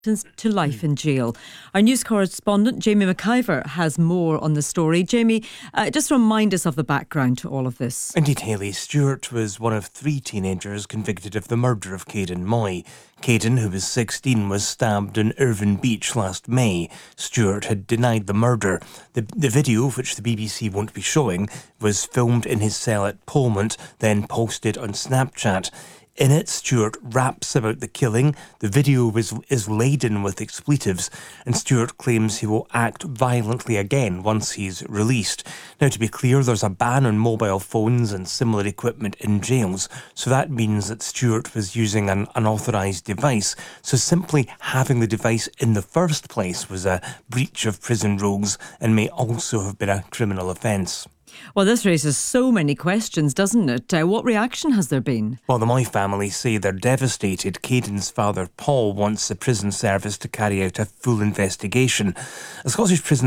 to life in jail. Our news correspondent Jamie McIver has more on the story. Jamie, just remind us of the background to all of this. Indeed, Hayley, Stewart was one of 3 teenagers convicted of the murder of Caden Moy. Caden, who was 16, was stabbed in Irvine Beach last May. Stewart had denied the murder. The video, which the BBC won't be showing, was filmed in his cell at Polmont, then posted on Snapchat. In it, Stewart raps about the killing. The video is laden with expletives, and Stewart claims he will act violently again once he's released. Now, to be clear, there's a ban on mobile phones and similar equipment in jails, so that means that Stewart was using an unauthorised device. So simply having the device in the first place was a breach of prison rules and may also have been a criminal offence. Well, this raises so many questions, doesn't it? What reaction has there been? Well, the Moy family say they're devastated. Caden's father, Paul, wants the prison service to carry out a full investigation. The Scottish Prison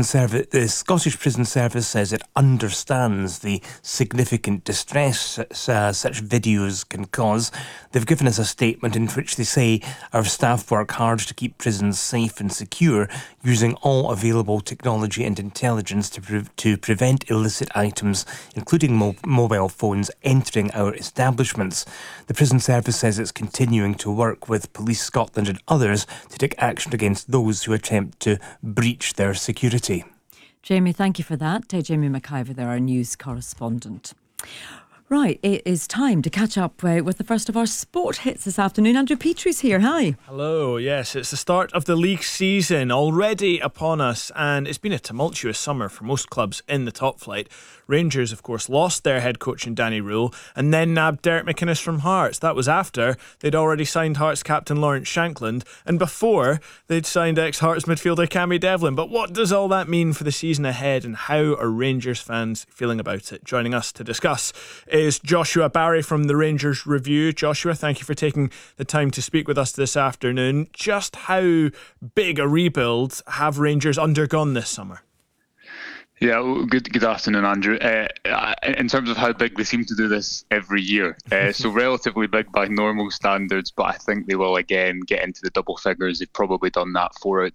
Service says it understands the significant distress such videos can cause. They've given us a statement in which they say our staff work hard to keep prisons safe and secure, using all available technology and intelligence to prevent illicit items, including mobile phones, entering our establishments. The Prison Service says it's continuing to work with Police Scotland and others to take action against those who attempt to breach their security. Jamie, thank you for that. Jamie McIver there, our news correspondent. Right, it is time to catch up with the first of our sport hits this afternoon. Andrew Petrie's here. Hi. Hello. Yes, it's the start of the league season already upon us, and it's been a tumultuous summer for most clubs in the top flight. Rangers, of course, lost their head coach in Danny Rule and then nabbed Derek McInnes from Hearts. That was after they'd already signed Hearts captain Lawrence Shankland and before they'd signed ex-Hearts midfielder Cammy Devlin. But what does all that mean for the season ahead, and how are Rangers fans feeling about it? Joining us to discuss is Joshua Barry from the Rangers Review. Joshua, thank you for taking the time to speak with us this afternoon. Just how big a rebuild have Rangers undergone this summer? Yeah, well, good afternoon, Andrew. In terms of how big, they seem to do this every year. So relatively big by normal standards, but I think they will again get into the double figures. They've probably done that 4 out